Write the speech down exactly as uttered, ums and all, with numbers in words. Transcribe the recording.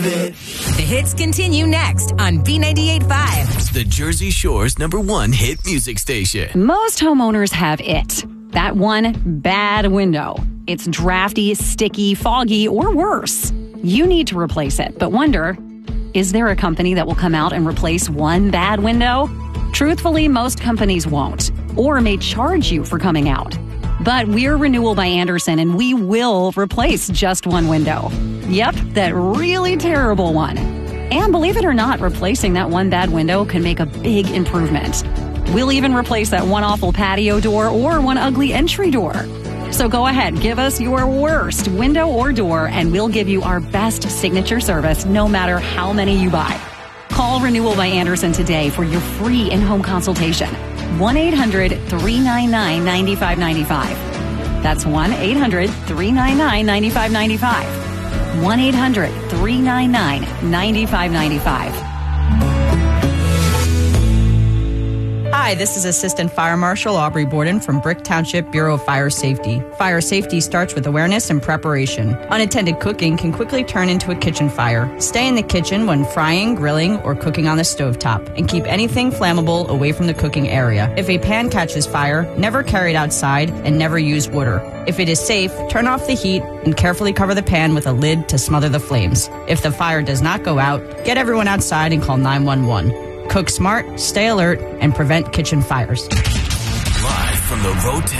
The hits continue next on B ninety-eight point five. The Jersey Shore's number one hit music station. Most homeowners have it. That one bad window. It's drafty, sticky, foggy, or worse. You need to replace it, but wonder, is there a company that will come out and replace one bad window? Truthfully, most companies won't, or may charge you for coming out. But we're Renewal by Andersen, and we will replace just one window. Yep, that really terrible one. And believe it or not, replacing that one bad window can make a big improvement. We'll even replace that one awful patio door or one ugly entry door. So go ahead, give us your worst window or door, and we'll give you our best signature service no matter how many you buy. Call Renewal by Andersen today for your free in-home consultation. one eight hundred three nine nine nine five nine five. That's one eight hundred three nine nine nine five nine five. one eight hundred three nine nine nine five nine five. Hi, this is Assistant Fire Marshal Aubrey Borden from Brick Township Bureau of Fire Safety. Fire safety starts with awareness and preparation. Unattended cooking can quickly turn into a kitchen fire. Stay in the kitchen when frying, grilling, or cooking on the stovetop, and keep anything flammable away from the cooking area. If a pan catches fire, never carry it outside and never use water. If it is safe, turn off the heat and carefully cover the pan with a lid to smother the flames. If the fire does not go out, get everyone outside and call nine one one. Cook smart, stay alert, and prevent kitchen fires. Live from the Rotel